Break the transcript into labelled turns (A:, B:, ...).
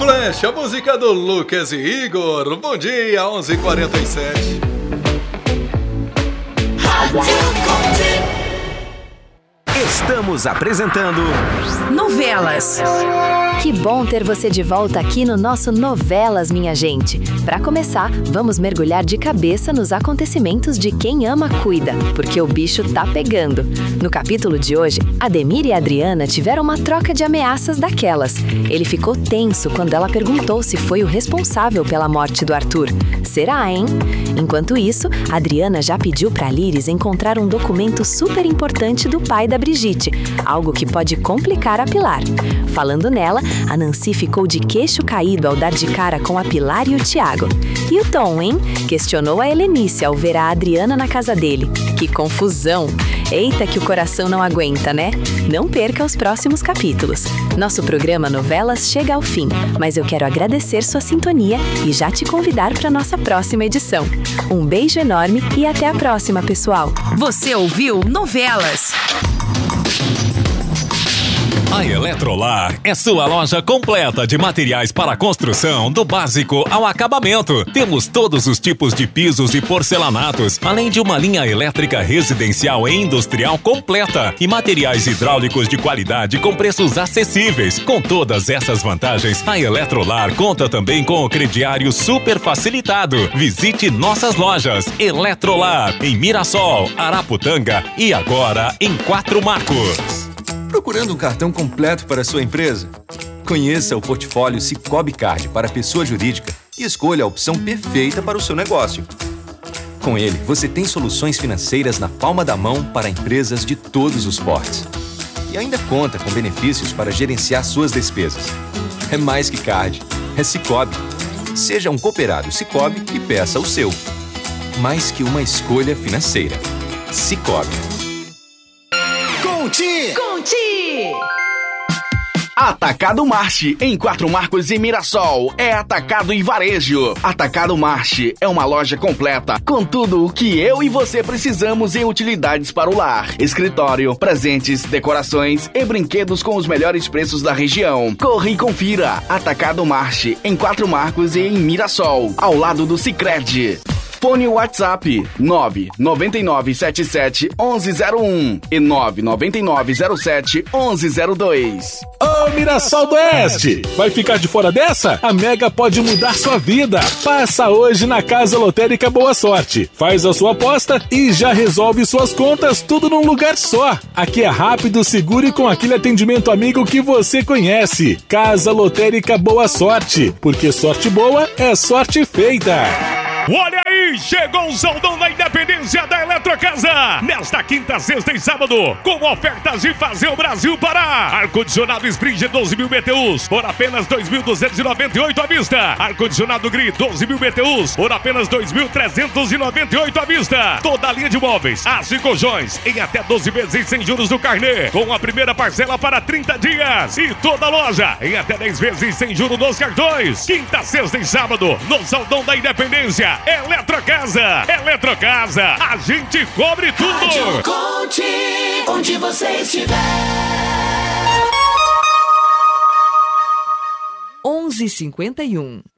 A: Flash, a música do Lucas e Igor. Bom dia, 11h47.
B: Estamos apresentando
C: Novelas.
D: Que bom ter você de volta aqui no nosso Novelas, minha gente. Para começar, vamos mergulhar de cabeça nos acontecimentos de Quem Ama Cuida, porque o bicho tá pegando. No capítulo de hoje, Ademir e Adriana tiveram uma troca de ameaças daquelas. Ele ficou tenso quando ela perguntou se foi o responsável pela morte do Arthur. Será, hein? Enquanto isso, Adriana já pediu para Liris encontrar um documento super importante do pai da Brigitte, algo que pode complicar a Pilar. Falando nela, a Nancy ficou de queixo caído ao dar de cara com a Pilar e o Thiago. E o Tom, hein? Questionou a Helenice ao ver a Adriana na casa dele. Que confusão! Eita que o coração não aguenta, né? Não perca os próximos capítulos. Nosso programa Novelas chega ao fim, mas eu quero agradecer sua sintonia e já te convidar para nossa próxima edição. Um beijo enorme e até a próxima, pessoal!
C: Você ouviu Novelas?
E: A Eletrolar é sua loja completa de materiais para construção, do básico ao acabamento. Temos todos os tipos de pisos e porcelanatos, além de uma linha elétrica residencial e industrial completa e materiais hidráulicos de qualidade com preços acessíveis. Com todas essas vantagens, a Eletrolar conta também com o crediário super facilitado. Visite nossas lojas Eletrolar em Mirassol, Araputanga e agora em Quatro Marcos.
F: Procurando um cartão completo para sua empresa? Conheça o portfólio Sicoob Card para pessoa jurídica e escolha a opção perfeita para o seu negócio. Com ele, você tem soluções financeiras na palma da mão para empresas de todos os portes. E ainda conta com benefícios para gerenciar suas despesas. É mais que card, é Sicoob. Seja um cooperado Sicoob e peça o seu. Mais que uma escolha financeira. Sicoob.
B: Conti! Atacado Marche, em Quatro Marcos e Mirassol, é atacado e varejo. Atacado Marche é uma loja completa, com tudo o que eu e você precisamos em utilidades para o lar, escritório, presentes, decorações e brinquedos com os melhores preços da região. Corre e confira. Atacado Marche, em Quatro Marcos e em Mirassol, ao lado do Sicredi. Fone WhatsApp 999771101 e 999071102.
G: Ô Mirassol do Oeste, vai ficar de fora dessa? A Mega pode mudar sua vida. Passa hoje na Casa Lotérica Boa Sorte. Faz a sua aposta e já resolve suas contas tudo num lugar só. Aqui é rápido, seguro e com aquele atendimento amigo que você conhece. Casa Lotérica Boa Sorte, porque sorte boa é sorte feita.
H: Olha aí, chegou o Saldão da Independência da Eletrocasa. Nesta quinta, sexta e sábado, com ofertas de fazer o Brasil parar. Ar-condicionado Springer 12.000 BTUs por apenas 2.298 à vista. Ar-condicionado Gri 12.000 BTUs por apenas 2.398 à vista. Toda a linha de móveis, aço e colchões em até 12 vezes sem juros do carnê, com a primeira parcela para 30 dias. E toda a loja em até 10 vezes sem juros nos cartões. Quinta, sexta e sábado, no Saldão da Independência. Eletrocasa, a gente cobre tudo.
I: Rádio Conte, onde você estiver.
C: 11h51.